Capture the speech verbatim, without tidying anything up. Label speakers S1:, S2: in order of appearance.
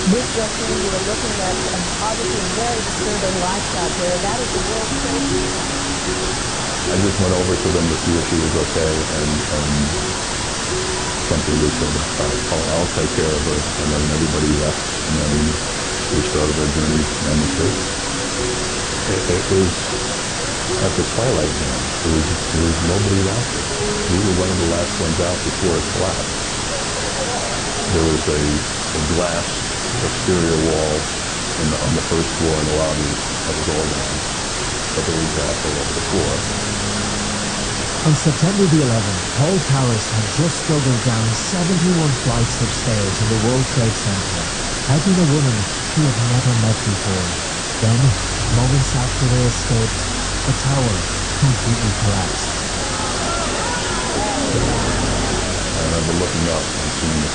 S1: This just in, you were looking at um, obviously a very disturbing live shot there. That is the World Trade
S2: I just went over to them to see if she was okay, and, and simply they said, all right, I'll, I'll take care of her, and then everybody left, and then they started their journey down the street. It, it was at the twilight zone. There was, there was nobody out there. We were one of the last ones out before it collapsed. There was a, a glass exterior wall in the, on the first floor in the lobby that was all gone, but there was glass all over the floor.
S3: On September the eleventh, Paul Karras had just struggled down seventy-one flights of stairs in the World Trade Center, helping a woman he had never met before. Then, moments after they escaped, the tower completely collapsed.
S2: I remember looking up and seeing the